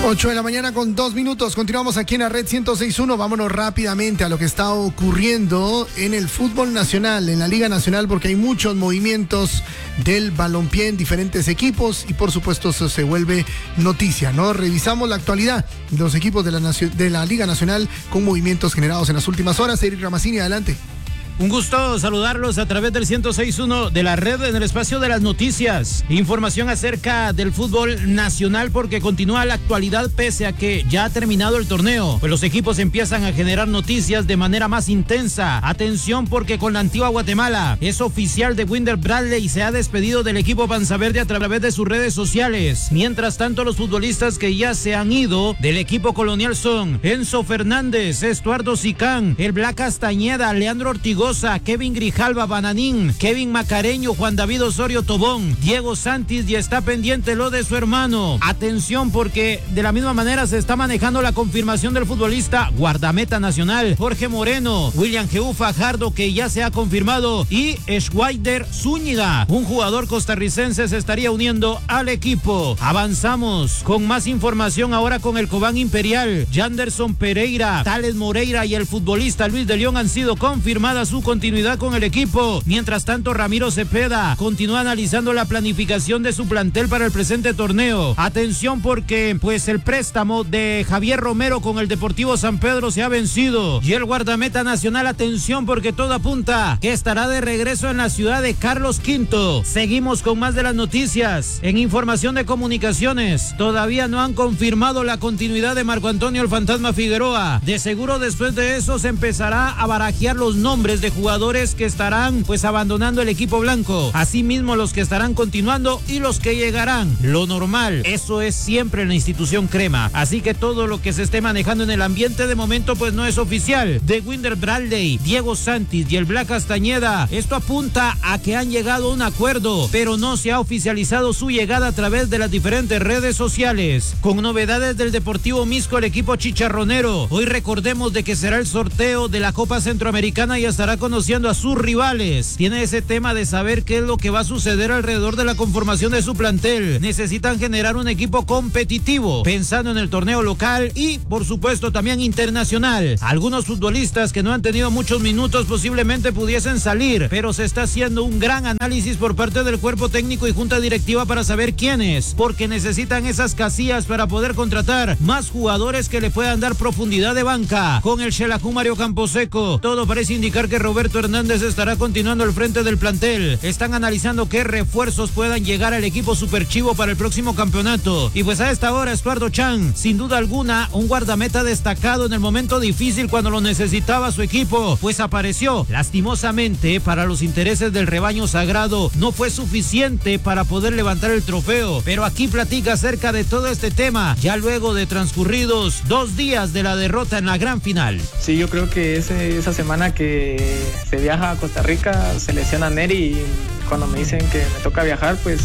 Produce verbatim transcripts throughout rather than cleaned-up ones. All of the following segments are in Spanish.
ocho de la mañana con dos minutos. Continuamos aquí en la red ciento seis punto uno. Vámonos rápidamente a lo que está ocurriendo en el fútbol nacional, en la Liga Nacional, porque hay muchos movimientos del balompié en diferentes equipos y por supuesto eso se vuelve noticia, ¿no? Revisamos la actualidad de los equipos de la, de la Liga Nacional con movimientos generados en las últimas horas. Eric Ramazzini, adelante. Un gusto saludarlos a través del ciento seis punto uno de la red en el espacio de las noticias. Información acerca del fútbol nacional porque continúa la actualidad pese a que ya ha terminado el torneo. Pues los equipos empiezan a generar noticias de manera más intensa. Atención porque con la Antigua Guatemala es oficial de Winder Bradley y se ha despedido del equipo Panza Verde a través de sus redes sociales. Mientras tanto, los futbolistas que ya se han ido del equipo colonial son Enzo Fernández, Estuardo Sicán, el Black Castañeda, Leandro Ortigosa, Kevin Grijalva, Bananín, Kevin Macareño, Juan David Osorio Tobón, Diego Santis, y está pendiente lo de su hermano. Atención porque de la misma manera se está manejando la confirmación del futbolista guardameta nacional Jorge Moreno, William Jeú Fajardo, que ya se ha confirmado, y Schweider Zúñiga, un jugador costarricense, se estaría uniendo al equipo. Avanzamos con más información ahora con el Cobán Imperial. Janderson Pereira, Tales Moreira y el futbolista Luis de León han sido confirmadas su continuidad con el equipo. Mientras tanto, Ramiro Cepeda continúa analizando la planificación de su plantel para el presente torneo. Atención porque pues el préstamo de Javier Romero con el Deportivo San Pedro se ha vencido. Y el guardameta nacional, atención porque todo apunta que estará de regreso en la ciudad de Carlos Quinto. Seguimos con más de las noticias. En información de comunicaciones, todavía no han confirmado la continuidad de Marco Antonio el Fantasma Figueroa. De seguro después de eso se empezará a barajear los nombres de jugadores que estarán pues abandonando el equipo blanco, asimismo los que estarán continuando y los que llegarán. Lo normal, eso es siempre en la institución crema, así que todo lo que se esté manejando en el ambiente de momento pues no es oficial. De Winder Bradley, Diego Santis y el Black Castañeda, esto apunta a que han llegado a un acuerdo, pero no se ha oficializado su llegada a través de las diferentes redes sociales. Con novedades del Deportivo Misco, el equipo chicharronero, hoy recordemos de que será el sorteo de la Copa Centroamericana y estará conociendo a sus rivales. Tiene ese tema de saber qué es lo que va a suceder alrededor de la conformación de su plantel. Necesitan generar un equipo competitivo, pensando en el torneo local y, por supuesto, también internacional. Algunos futbolistas que no han tenido muchos minutos posiblemente pudiesen salir, pero se está haciendo un gran análisis por parte del cuerpo técnico y junta directiva para saber quiénes, porque necesitan esas casillas para poder contratar más jugadores que le puedan dar profundidad de banca. Con el Xelajú Mario Camposeco, todo parece indicar que Roberto Hernández estará continuando al frente del plantel. Están analizando qué refuerzos puedan llegar al equipo superchivo para el próximo campeonato. Y pues a esta hora, Estuardo Chan, sin duda alguna, un guardameta destacado en el momento difícil cuando lo necesitaba su equipo, pues apareció. Lastimosamente, para los intereses del rebaño sagrado, no fue suficiente para poder levantar el trofeo. Pero aquí platica acerca de todo este tema, ya luego de transcurridos dos días de la derrota en la gran final. Sí, yo creo que ese, esa semana que se viaja a Costa Rica, se lesiona Neri y cuando me dicen que me toca viajar, pues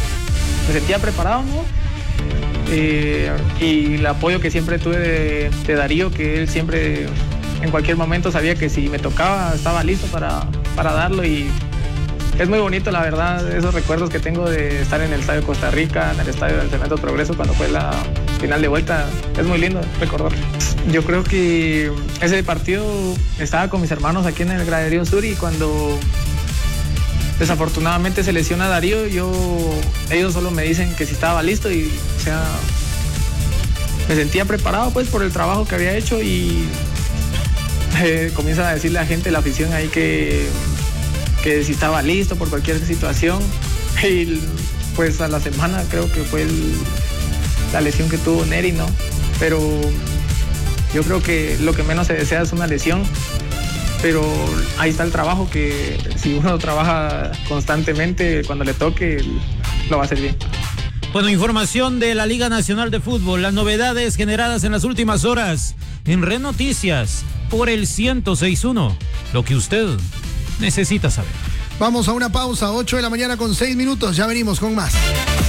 me sentía preparado, ¿no? Eh, y el apoyo que siempre tuve de, de Darío, que él siempre en cualquier momento sabía que si me tocaba estaba listo para, para darlo, y es muy bonito, la verdad, esos recuerdos que tengo de estar en el estadio de Costa Rica, en el estadio del Cemento Progreso cuando fue la final de vuelta. Es muy lindo recordar. Yo creo que ese partido estaba con mis hermanos aquí en el Graderío Sur y cuando desafortunadamente se lesiona Darío, yo, ellos solo me dicen que si estaba listo y, o sea, me sentía preparado pues por el trabajo que había hecho y eh, comienzan a decirle a la gente, la afición ahí que que si estaba listo por cualquier situación, y pues a la semana creo que fue el, la lesión que tuvo Neri, ¿no? Pero yo creo que lo que menos se desea es una lesión, pero ahí está el trabajo, que si uno trabaja constantemente, cuando le toque, lo va a hacer bien. Bueno, información de la Liga Nacional de Fútbol, las novedades generadas en las últimas horas en Red Noticias por el ciento seis punto uno, lo que usted necesita saber. Vamos a una pausa, ocho de la mañana con seis minutos, ya venimos con más.